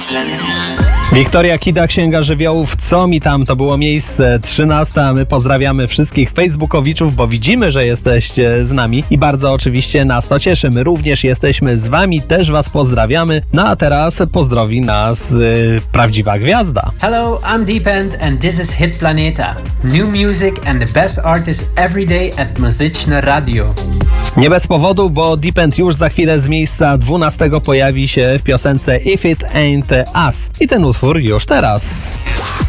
Wiktoria Kida, Księga Żywiołów, co mi tam, to było miejsce 13, a my pozdrawiamy wszystkich facebookowiczów, bo widzimy, że jesteście z nami i bardzo oczywiście nas to cieszy. My również jesteśmy z wami, też was pozdrawiamy. No a teraz pozdrowi nas prawdziwa gwiazda. Hello, I'm Deepend and this is Hit Planeta. New music and the best artists every day at Muzyczne Radio. Nie bez powodu, bo Deepend już za chwilę z miejsca 12 pojawi się w piosence If It Ain't Us. I ten utwór już teraz.